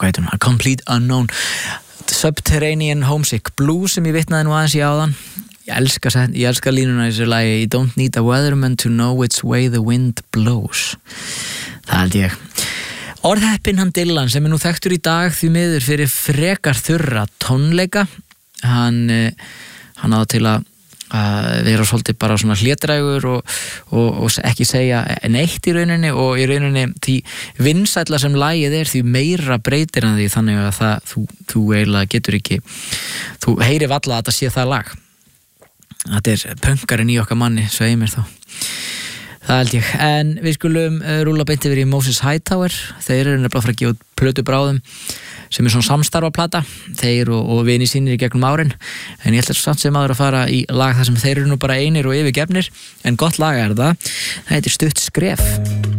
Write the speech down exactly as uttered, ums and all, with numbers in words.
hvað heitir hún? A Complete Unknown. Subterranean Homesick Blues sem ég vitnaði nú aðeins í áðan. Ég elska, ég elska línuna í þessu lagi. You don't need a weatherman to know which way the wind blows. Það held ég. Orðheppinn hann Dylan sem er nú þekktur í dag því miður fyrir frekar þurra tónleika. Hann, hann áða til að að vera svolítið bara svona hlédrægur og, og, og ekki segja neitt í rauninni og í rauninni því vinsælla sem lagið er því meira breytir hann því þannig að það, þú, þú eiginlega getur ekki þú heyrir valla að þetta sé það lag þetta er pönkarinn í okkar manni svo eigi mér þá það held ég, en við skulum uh, rúlla beint yfir í Moses Hightower þeir eru nefnilega að fara að gefa út plötu bráðum sem er svona samstarfaplata þeir og, og vini sínir í gegnum árin en ég ætla samt sem aður að fara í lag þar sem þeir eru nú bara einir og yfirgefnir en gott lag er það það heitir Stutt skref